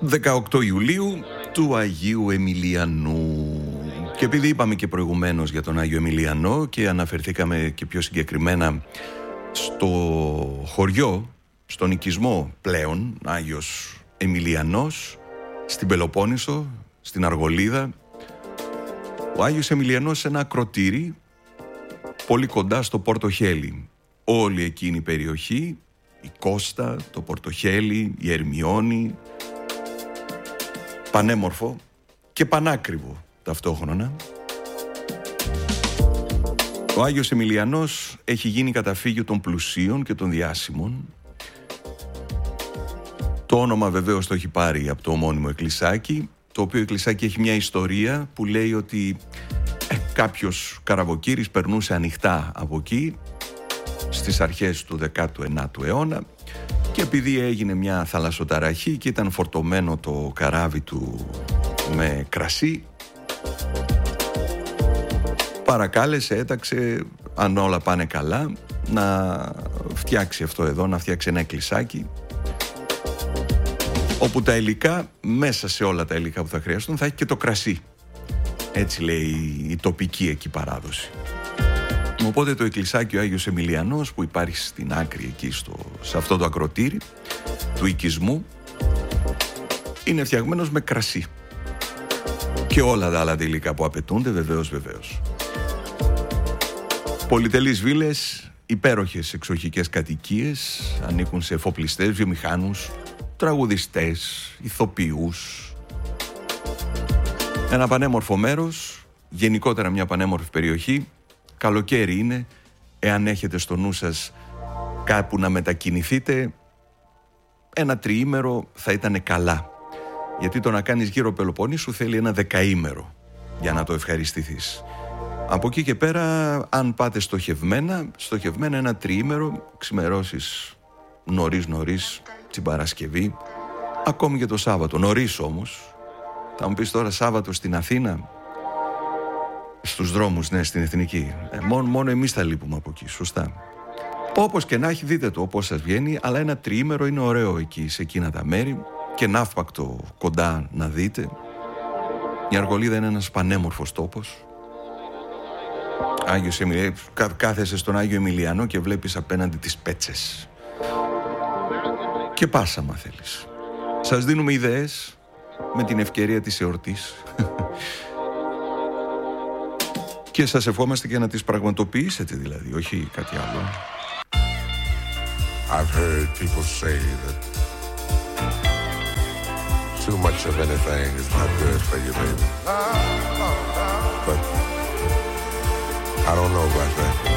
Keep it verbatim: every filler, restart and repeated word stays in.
δεκαοκτώ Ιουλίου του Αγίου Εμιλιανού. Και επειδή είπαμε και προηγουμένως για τον Άγιο Εμιλιανό και αναφερθήκαμε και πιο συγκεκριμένα στο χωριό, στον οικισμό πλέον, Άγιος Εμιλιανός, στην Πελοπόννησο, στην Αργολίδα, ο Άγιος Εμιλιανός σε ένα ακροτήρι πολύ κοντά στο Πορτοχέλι. Όλη εκείνη η περιοχή, η Κώστα, το Πορτοχέλι, η Ερμιόνη, πανέμορφο και πανάκριβο ταυτόχρονα. Ο Άγιος Εμιλιανός έχει γίνει καταφύγιο των πλουσίων και των διάσημων. Το όνομα βεβαίως το έχει πάρει από το ομώνυμο εκκλησάκι, το οποίο εκκλησάκι έχει μια ιστορία που λέει ότι ε, κάποιος καραβοκύρης περνούσε ανοιχτά από εκεί στις αρχές του δέκατου ενάτου αιώνα και επειδή έγινε μια θαλασσοταραχή και ήταν φορτωμένο το καράβι του με κρασί, παρακάλεσε, έταξε, αν όλα πάνε καλά, να φτιάξει αυτό εδώ, να φτιάξει ένα εκκλησάκι όπου τα υλικά, μέσα σε όλα τα υλικά που θα χρειαστούν, θα έχει και το κρασί. Έτσι λέει η τοπική εκεί παράδοση. Οπότε το εκκλησάκι ο Άγιος Εμιλιανός που υπάρχει στην άκρη εκεί στο, σε αυτό το ακροτήρι του οικισμού είναι φτιαγμένος με κρασί και όλα τα άλλα υλικά που απαιτούνται, βεβαίως βεβαίως. Πολυτελείς βίλες, υπέροχες εξοχικές κατοικίες, ανήκουν σε εφοπλιστές, βιομηχάνους, τραγουδιστές, ηθοποιούς. Ένα πανέμορφο μέρος, γενικότερα μια πανέμορφη περιοχή. Καλοκαίρι είναι, εάν έχετε στο νου σας κάπου να μετακινηθείτε, ένα τριήμερο θα ήταν καλά. Γιατί το να κάνεις γύρω Πελοποννήσου θέλει ένα δεκαήμερο για να το ευχαριστηθείς. Από εκεί και πέρα, αν πάτε στοχευμένα, στοχευμένα ένα τριήμερο, ξημερώσεις νωρίς νωρίς την Παρασκευή, ακόμη και το Σάββατο, νωρίς όμως. Θα μου πεις τώρα Σάββατο στην Αθήνα, στους δρόμους, ναι, στην Εθνική. Ε, μόνο, μόνο εμείς θα λείπουμε από εκεί, σωστά. Όπως και να έχει, δείτε το όπως σας βγαίνει, αλλά ένα τριήμερο είναι ωραίο εκεί, σε εκείνα τα μέρη και ναύπακτο κοντά να δείτε. Η Αργολίδα είναι ένας πανέμορφος τόπος. Άγιος Εμιλιανός, κα, κάθεσαι στον Άγιο Εμιλιανό και βλέπεις απέναντι τις Πέτσες. Και πας άμα θέλεις. Σας δίνουμε ιδέες με την ευκαιρία της εορτής. Και σας ευχόμαστε και να τις πραγματοποιήσετε, δηλαδή, όχι κάτι άλλο. I've heard people say that too much of anything is not good for you, baby. But I don't know about that.